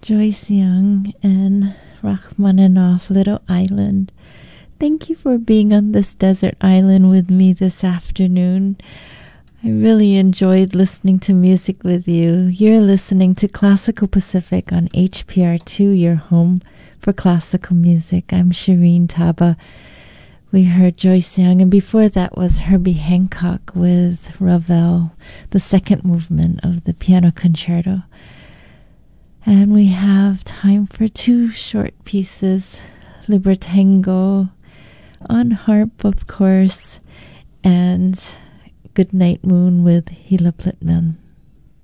Joyce Young and Rachmaninoff, Little Island. Thank you for being on this desert island with me this afternoon. I really enjoyed listening to music with you. You're listening to Classical Pacific on HPR2, your home for classical music. I'm Shireen Taba. We heard Joyce Young, and before that was Herbie Hancock with Ravel, the second movement of the piano concerto. And we have time for two short pieces, Libertango on harp, of course, and Goodnight Moon with Hila Plitman.